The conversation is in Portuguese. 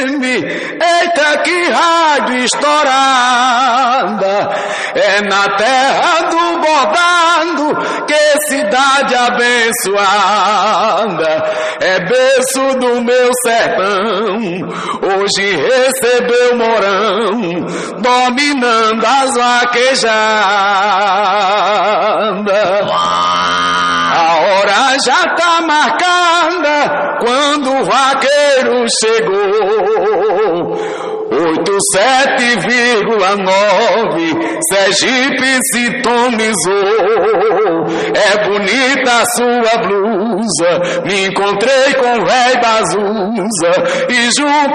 Eita, que rádio estourada, é na terra do bordado, que cidade abençoada, é berço do meu sertão, hoje recebeu Mourão, dominando as vaquejadas. A hora já tá marcada quando o vaqueiro chegou. 87,9 Sergipe sintonizou. É bonita a sua blusa, me encontrei com o véi Bazuza e junto